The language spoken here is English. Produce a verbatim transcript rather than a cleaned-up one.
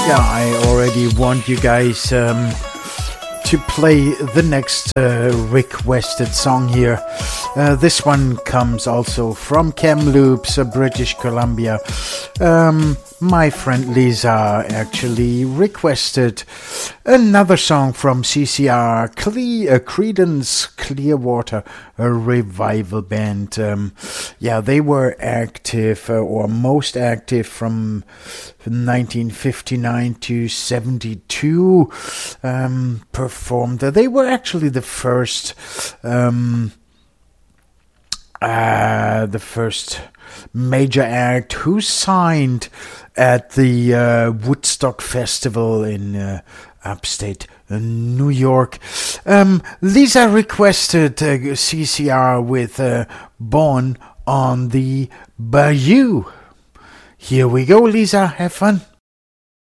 Yeah, I already want you guys um, to play the next uh, requested song here. Uh, this one comes also from Kamloops, uh, British Columbia. Um, my friend Lisa actually requested another song from C C R, Cle- uh, Creedence Clearwater, a revival band. Um, yeah, they were active, uh, or most active, from nineteen fifty-nine to seventy-two. Um, performed. They were actually the first. Um, uh, the first major act who signed at the uh, Woodstock Festival in uh, upstate uh, New York. Um, Lisa requested uh, C C R with uh, Born on the Bayou. Here we go, Lisa. Have fun.